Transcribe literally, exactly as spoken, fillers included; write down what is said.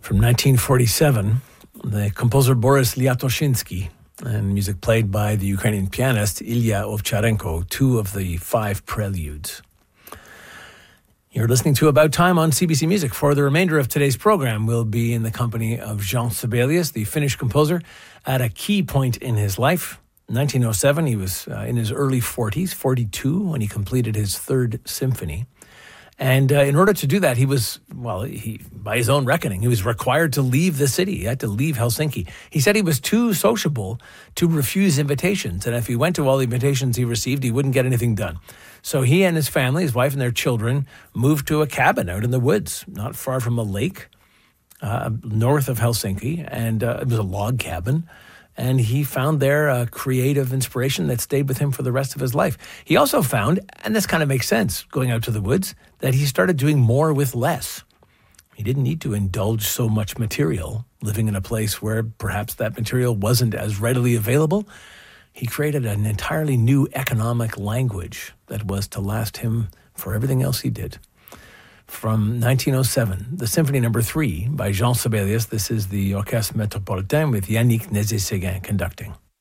From nineteen forty-seven, the composer Boris Liatoshinsky, and music played by the Ukrainian pianist Ilya Ovcharenko, two of the five preludes. You're listening to About Time on C B C Music. For the remainder of today's program, we'll be in the company of Jean Sibelius, the Finnish composer, at a key point in his life. In nineteen oh seven, he was uh, in his early forties, forty-two, when he completed his third symphony. And uh, in order to do that, he was, well, he, by his own reckoning, he was required to leave the city. He had to leave Helsinki. He said he was too sociable to refuse invitations. And if he went to all the invitations he received, he wouldn't get anything done. So he and his family, his wife and their children, moved to a cabin out in the woods, not far from a lake, uh, north of Helsinki. And uh, it was a log cabin. And he found there a creative inspiration that stayed with him for the rest of his life. He also found, and this kind of makes sense, going out to the woods, that he started doing more with less. He didn't need to indulge so much material, living in a place where perhaps that material wasn't as readily available. He created an entirely new economic language that was to last him for everything else he did. From nineteen oh seven, the Symphony Number Three by Jean Sibelius. This is the Orchestre Métropolitain with Yannick Nézet-Séguin conducting.